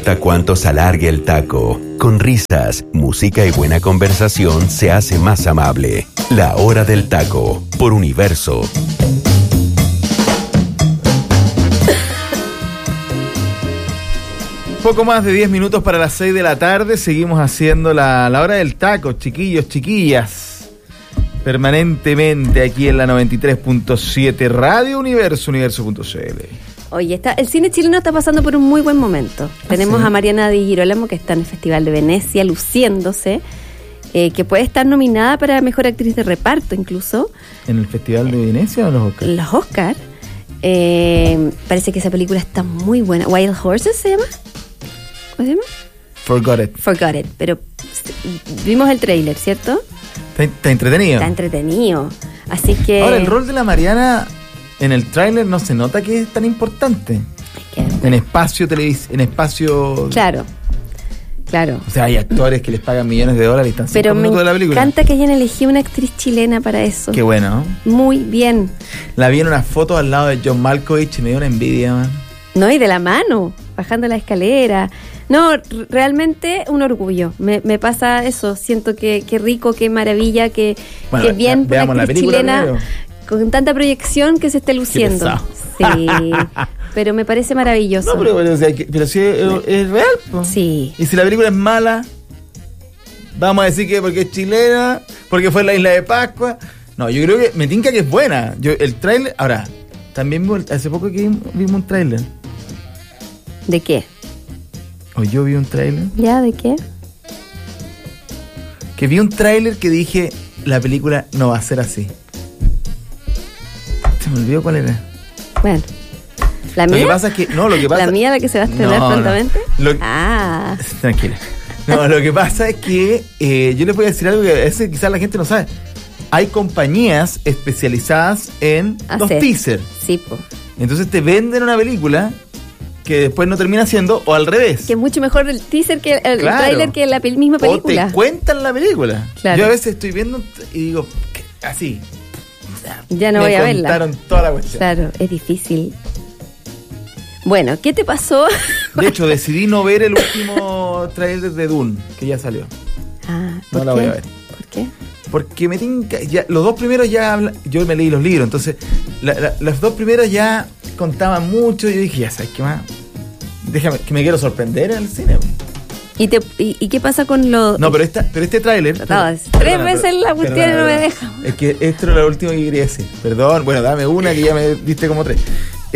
importa cuánto se alargue el taco. Con risas, música y buena conversación se hace más amable. La Hora del Taco, por Universo. Poco más de 10 minutos para las 6 de la tarde. Seguimos haciendo la Hora del Taco, chiquillos, chiquillas. Permanentemente aquí en la 93.7 Radio Universo, universo.cl. Oye, el cine chileno está pasando por un muy buen momento. Tenemos a Mariana Di Girolamo, que está en el Festival de Venecia, luciéndose, que puede estar nominada para Mejor Actriz de Reparto incluso. ¿En el Festival de Venecia o en los Oscars? Los Oscars. Parece que esa película está muy buena. Wild Horses se llama. ¿Cómo se llama? Forgot It. Pero vimos el tráiler, ¿cierto? Está entretenido. Está entretenido. Así que... Ahora, el rol de la Mariana en el tráiler no se nota que es tan importante. En espacio en espacio... Claro. O sea, hay actores que les pagan millones de dólares y están 5 minutos de la película. Pero me encanta que hayan elegido una actriz chilena para eso. Qué bueno. Muy bien. La vi en una foto al lado de John Malkovich y me dio una envidia, man. No, y de la mano, bajando la escalera. No, realmente un orgullo. Me pasa eso. Siento que rico, qué maravilla, que bien por la actriz chilena primero, con tanta proyección que se esté luciendo. Sí, pero me parece maravilloso. No, pero si es real, pues. Sí. Y si la película es mala, vamos a decir que porque es chilena, porque fue en la isla de Pascua. No, yo creo que me tinca que es buena. El tráiler, ahora, también hace poco que vimos un tráiler. ¿De qué? O yo vi un tráiler. ¿Ya? ¿De qué? Que vi un tráiler que dije, la película no va a ser así. Se me olvidó cuál era. Bueno. ¿La mía? Lo que pasa es que... No, lo que pasa... ¿La mía la que se va a estrenar prontamente? No. Ah. Tranquila. No, lo que pasa es que yo les voy a decir algo que a veces quizás la gente no sabe. Hay compañías especializadas en los teasers. Sí, po. Entonces te venden una película que después no termina siendo, o al revés. Que es mucho mejor el teaser que el tráiler que la misma película. O te cuentan la película. Claro. Yo a veces estoy viendo y digo, así. Ya no voy a verla. Me contaron toda la cuestión. Claro, es difícil. Bueno, ¿qué te pasó? De hecho, decidí no ver el último tráiler de Dune, que ya salió. ¿Por no la qué? voy a ver. ¿Por qué? Porque me tinca, los dos primeros ya yo me leí los libros, entonces los dos primeros ya contaban mucho y yo dije, ya sabes qué más, déjame, que me quiero sorprender en el cine. ¿Y qué pasa con lo...? No, pero este tráiler... Tres veces la cuestión no me deja. Es que esto era lo último que quería decir. Perdón, bueno, dame una que ya me diste como 3.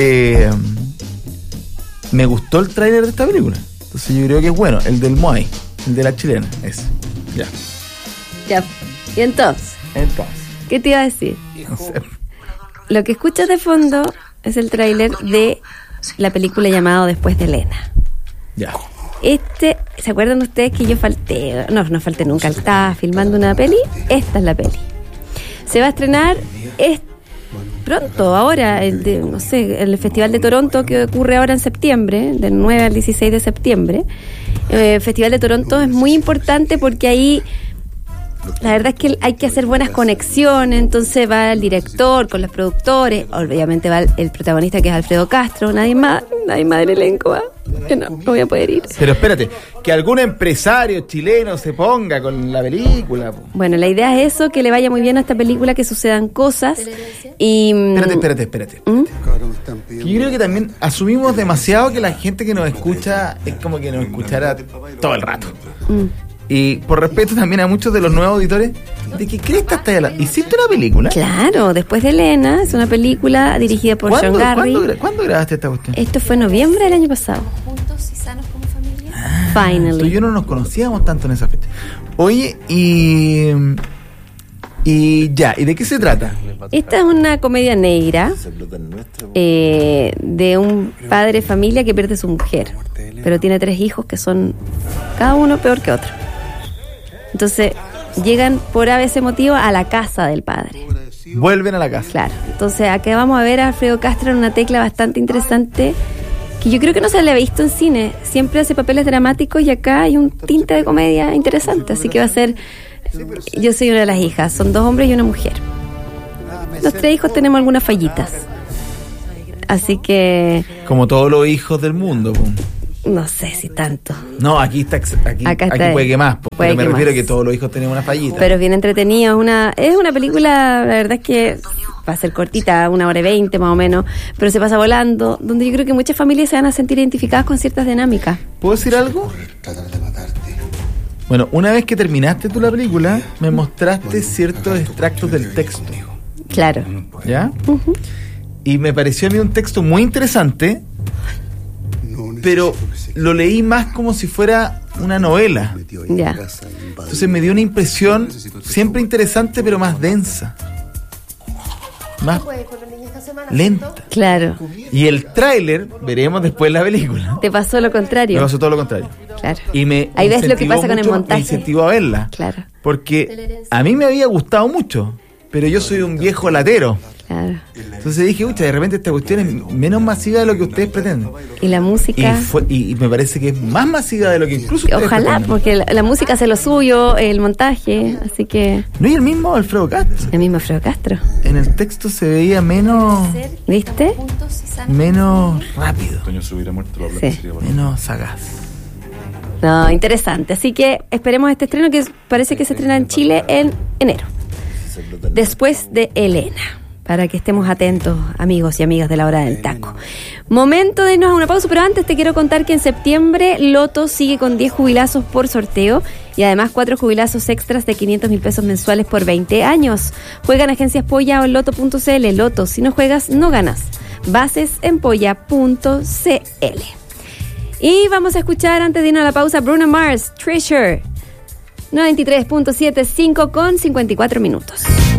Me gustó el tráiler de esta película. Entonces yo creo que es bueno, el del Moai, el de la chilena, ese. Ya. ¿Y entonces? ¿Qué te iba a decir? No sé. Lo que escuchas de fondo es el tráiler de la película llamada Después de Elena. Ya. ¿Se acuerdan ustedes que yo falté? No falté nunca. Estaba filmando una peli. Esta es la peli. Se va a estrenar pronto, ahora, no sé, el Festival de Toronto, que ocurre ahora en septiembre, del 9 al 16 de septiembre. El Festival de Toronto es muy importante porque ahí la verdad es que hay que hacer buenas conexiones. Entonces va el director con los productores, obviamente va el protagonista, que es Alfredo Castro, nadie más del elenco, ¿eh? Que no voy a poder ir. Pero espérate, que algún empresario chileno se ponga con la película. Bueno, la idea es eso, que le vaya muy bien a esta película, que sucedan cosas. Y Espérate. Yo creo que también asumimos demasiado que la gente que nos escucha es como que nos escuchara todo el rato. Y por respeto también a muchos de los nuevos auditores, ¿de qué crees que hasta la hiciste una película? Claro, Después de Elena, es una película dirigida por Sean Garry. ¿Cuándo grabaste esta cuestión? Esto fue en noviembre del año pasado. Juntos y sanos como familia. Finally. Tú y yo no nos conocíamos tanto en esa fecha. Oye, ¿y de qué se trata? Esta es una comedia negra de un padre de familia que pierde a su mujer, pero tiene 3 hijos que son cada uno peor que otro. Entonces llegan por ese motivo a la casa del padre. Vuelven a la casa. Claro. Entonces acá vamos a ver a Alfredo Castro en una tecla bastante interesante, que yo creo que no se le ha visto en cine. Siempre hace papeles dramáticos y acá hay un tinte de comedia interesante. Así que va a ser... Yo soy una de las hijas. Son 2 hombres y una mujer. Los 3 hijos tenemos algunas fallitas. Así que... Como todos los hijos del mundo. No sé si tanto. No, aquí puede que más, pero me refiero a que todos los hijos tenemos una fallita. Pero es bien entretenido, es una película, la verdad es que va a ser cortita, 1:20 más o menos, pero se pasa volando, donde yo creo que muchas familias se van a sentir identificadas con ciertas dinámicas. ¿Puedo decir algo? Bueno, una vez que terminaste tú la película, me mostraste ciertos extractos del texto. Claro. ¿Ya? Uh-huh. Y me pareció a mí un texto muy interesante, pero lo leí más como si fuera una novela. Ya. Entonces me dio una impresión siempre interesante, pero más densa. Más lenta. Claro. Y el tráiler, veremos después la película. Te pasó lo contrario. Me pasó todo lo contrario. Claro. Y ahí ves lo que pasa con el montaje. Me incentivó a verla. Claro. Porque a mí me había gustado mucho, pero yo soy un viejo latero. Claro. Entonces dije, de repente esta cuestión es menos masiva de lo que ustedes pretenden. Y la música. Y me parece que es más masiva de lo que incluso ustedes Ojalá, pretenden. porque la música hace lo suyo, el montaje, así que. ¿No hay el mismo Alfredo Castro? El mismo Alfredo Castro. En el texto se veía menos. ¿Viste? Menos rápido. Sí. Menos sagaz. No, interesante. Así que esperemos este estreno que parece que se estrena en Chile en enero. Después de Elena. Para que estemos atentos, amigos y amigas de la hora del taco. Momento de irnos a una pausa, pero antes te quiero contar que en septiembre Loto sigue con 10 jubilazos por sorteo y además 4 jubilazos extras de 500 mil pesos mensuales por 20 años. Juega en Agencias Polla o en Loto.cl. Loto, si no juegas, no ganas. Bases en polla.cl. Y vamos a escuchar, antes de irnos a la pausa, Bruno Mars, Treasure. 93.75 con 54 minutos.